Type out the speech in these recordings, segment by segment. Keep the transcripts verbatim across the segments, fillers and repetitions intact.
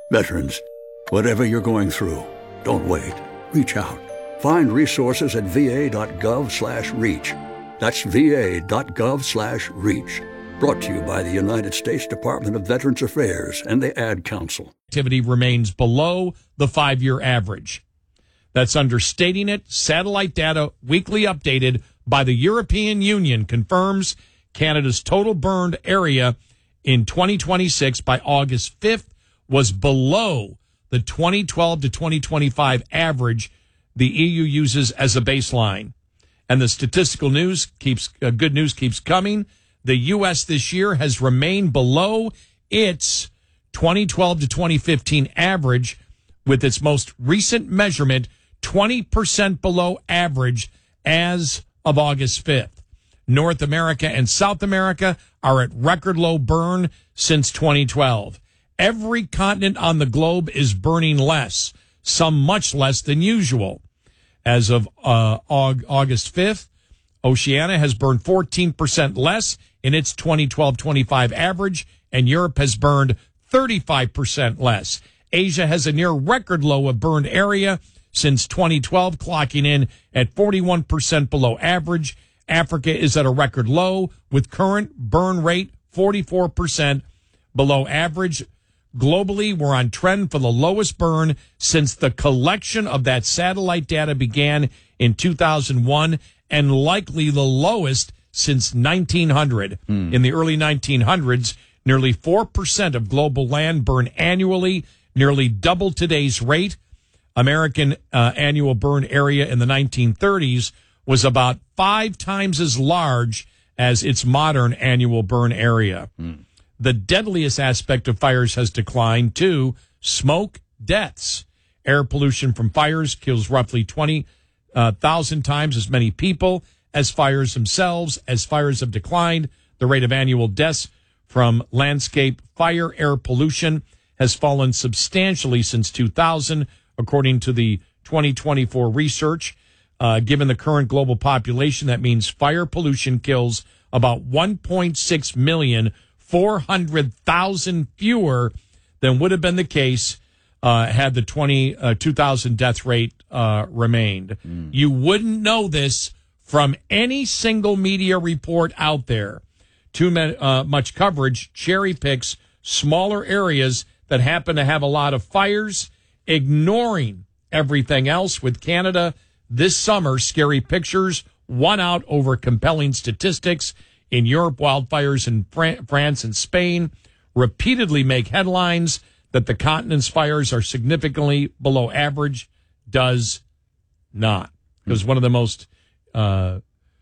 Veterans, whatever you're going through, don't wait. Reach out. Find resources at va.gov slash reach. That's va.gov slash reach. Brought to you by the United States Department of Veterans Affairs and the Ad Council. Activity remains below the five-year average. That's understating it. Satellite data, weekly updated by the European Union, confirms Canada's total burned area in twenty twenty-six by August fifth was below the twenty twelve to twenty twenty-five average the E U uses as a baseline. And the statistical news keeps, uh, good news keeps coming. The U S this year has remained below its twenty twelve to twenty fifteen average, with its most recent measurement twenty percent below average as of August fifth. North America and South America are at record low burn since twenty twelve. Every continent on the globe is burning less, some much less than usual. As of uh, August fifth, Oceania has burned fourteen percent less in its twenty twelve twenty-five average, and Europe has burned thirty-five percent less. Asia has a near record low of burned area since twenty twelve, clocking in at forty-one percent below average. Africa is at a record low, with current burn rate forty-four percent below average. Globally, we're on trend for the lowest burn since the collection of that satellite data began in two thousand one, and likely the lowest since nineteen hundred. Mm. In the early nineteen hundreds, nearly four percent of global land burned annually, nearly double today's rate. American uh, annual burn area in the nineteen thirties was about five times as large as its modern annual burn area. Mm. The deadliest aspect of fires has declined to smoke deaths. Air pollution from fires kills roughly twenty thousand times as many people as fires themselves. As fires have declined, the rate of annual deaths from landscape fire air pollution has fallen substantially since two thousand, according to the twenty twenty-four research. Uh, given the current global population, that means fire pollution kills about one point six million, four hundred thousand fewer than would have been the case uh, had the twenty, uh, two thousand death rate uh, remained. Mm. You wouldn't know this from any single media report out there. Too many, uh, much coverage cherry picks smaller areas that happen to have a lot of fires, ignoring everything else. With Canada this summer, scary pictures won out over compelling statistics. In Europe, wildfires in Fran- France and Spain repeatedly make headlines. That the continent's fires are significantly below average does not. It was one of the most, uh,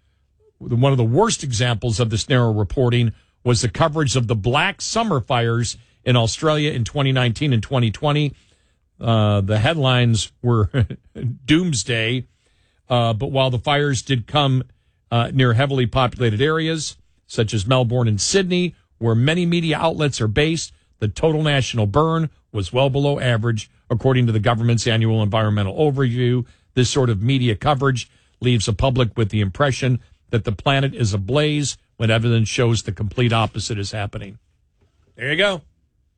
one of the worst examples of this narrow reporting was the coverage of the Black Summer fires in Australia in twenty nineteen and twenty twenty. Uh, the headlines were doomsday, uh, but while the fires did come uh, near heavily populated areas, such as Melbourne and Sydney, where many media outlets are based, the total national burn was well below average, according to the government's annual environmental overview. This sort of media coverage leaves the public with the impression that the planet is ablaze when evidence shows the complete opposite is happening. There you go.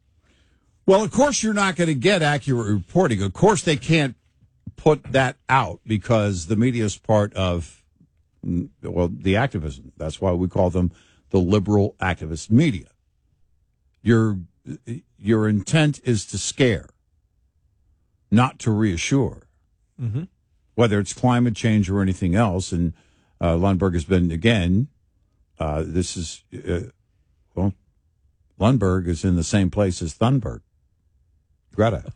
Well, of course, you're not going to get accurate reporting. Of course, they can't put that out because the media is part of, well, the activism. That's why we call them the liberal activist media. Your your intent is to scare, not to reassure, mm-hmm. whether it's climate change or anything else. And uh, Lundberg has been, again, uh, this is, uh, well, Lundberg is in the same place as Thunberg. Greta.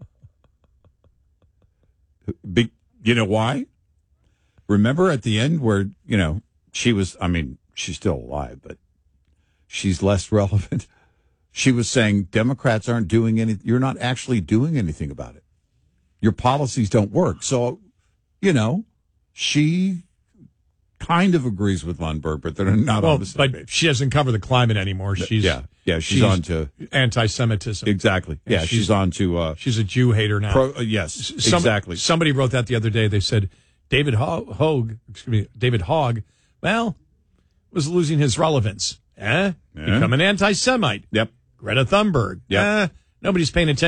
Be, you know why? Remember at the end where, you know, she was, I mean, she's still alive, but she's less relevant. She was saying Democrats aren't doing any, you're not actually doing anything about it. Your policies don't work. So, you know, she kind of agrees with Lundberg, but they're not well, on the same but page. She doesn't cover the climate anymore. She's yeah, yeah. She's, she's on to anti-Semitism. Exactly. Yeah, she's, she's on to. Uh, she's a Jew hater now. Pro, uh, yes, Some, exactly. Somebody wrote that the other day. They said David Ho- Hogue, excuse me, David Hogg, well, was losing his relevance. Eh? Yeah. Become an anti-Semite. Yep. Greta Thunberg. Yep. Eh? Nobody's paying attention.